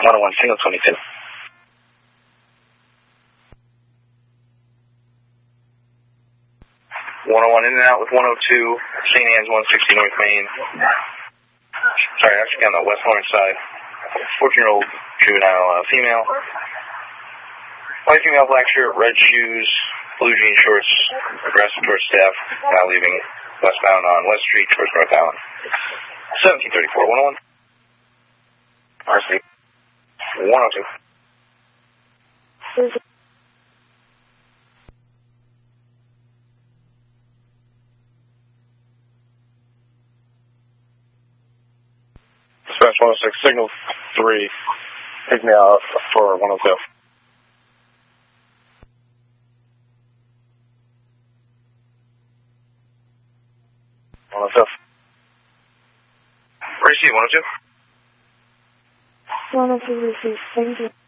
101, single 22. 101 in and out with 102, St. Anne's 160 North Main. Sorry, actually on the West Orange side. 14-year-old juvenile female. White female, black shirt, red shoes, blue jean shorts, aggressive towards staff, now leaving westbound on West Street towards North Island. 1734, 101. RC. 102. Dispatch 106, signal 3. Take me out for 102. 102. Where is he, 102? 102 received, thank you.